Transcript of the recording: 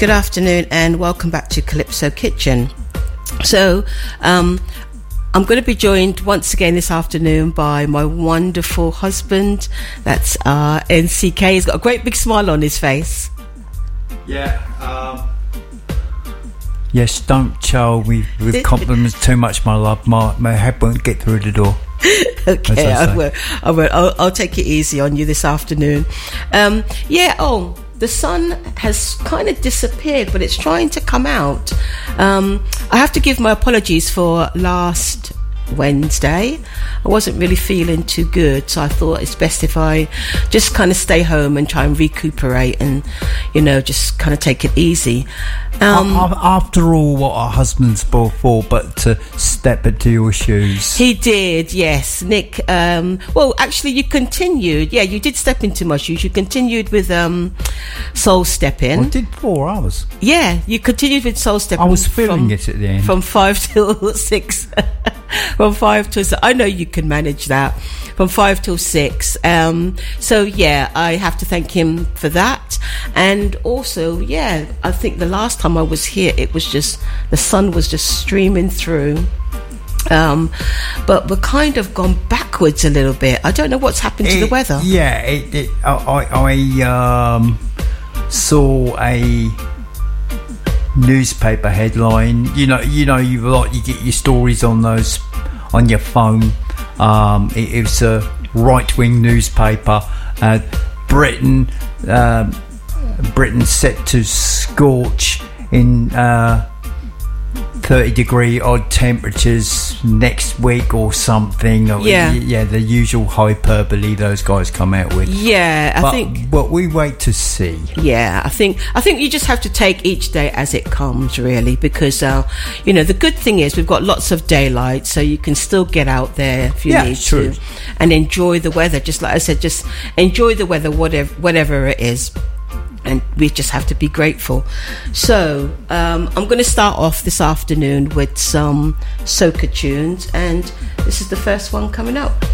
Good afternoon and welcome back to Calypso Kitchen. So, I'm going to be joined once again this afternoon by my wonderful husband. That's NCK. He's got a great big smile on his face. Yeah. Yes, don't chow me with compliments too much, my love. My head won't get through the door. Okay, I will. I'll take it easy on you this afternoon. The sun has kind of disappeared, but it's trying to come out. I have to give my apologies for last Wednesday. I wasn't really feeling too good, so I thought it's best if I just kind of stay home and try and recuperate and, just kind of take it easy. After all, what our husbands for but to step into your shoes. He did, yes. Nick, actually you continued. Yeah, you did step into my shoes. You continued with soul stepping. I did 4 hours. Yeah, you continued with soul stepping. I was feeling it at the end. From 5 till 6. From 5 till 6. I know you can manage that. From 5 till 6. I have to thank him for that. And also, I think the last time I was here, it was just, the sun was just streaming through. But we're kind of gone backwards a little bit. I don't know what's happened to the weather. Yeah, I saw a newspaper headline. You get your stories on those on your phone. It was a right-wing newspaper. Britain set to scorch in 30-degree odd temperatures next week or something. Yeah, the usual hyperbole those guys come out with. Yeah, but we wait to see. Yeah, I think you just have to take each day as it comes, really, because the good thing is we've got lots of daylight, so you can still get out there if you need to, and enjoy the weather. Just like I said, just enjoy the weather, whatever it is. And we just have to be grateful. So I'm going to start off this afternoon with some soca tunes, and this is the first one coming up.